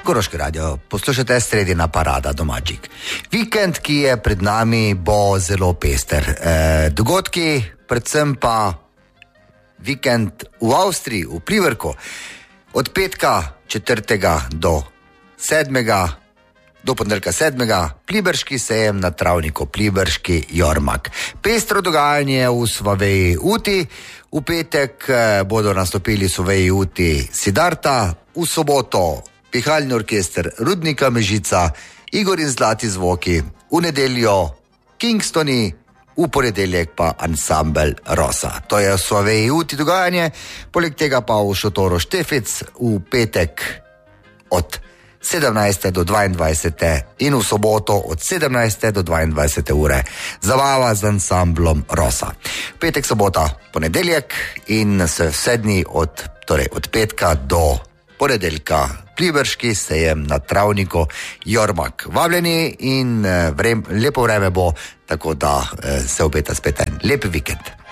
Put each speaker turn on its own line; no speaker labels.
Koroški radio, poslušate Sredina parada domačih. Vikend, ki je pred nami, bo zelo pester. Dogodki, predvsem pa vikend v Avstriji, v Pliberku, od petka 4. do 7. do ponedeljka 7. Pliberški sejem na travniku, Pliberški jormak. Pestro dogajanje v Suvaveji Uti, v petek bodo nastopili Suvaveji Uti Sidarta, v soboto pihalni orkester Rudnika Mežica, Igor in Zlati zvoki, v nedeljo Kingstoni, v ponedeljek pa ansambel Rosa. To je v Suvaveji Uti dogajanje, poleg tega pa v šotoru Štefec v petek od 17. do 22. in v soboto od 17. do 22. ure zabava z ansamblom Rosa. Petek, sobota, ponedeljek in vse dni od petka do ponedeljka Pliberški sejem na travniku jormak. Vabljeni in lepo vreme bo, tako da se obeta spet en lep vikend.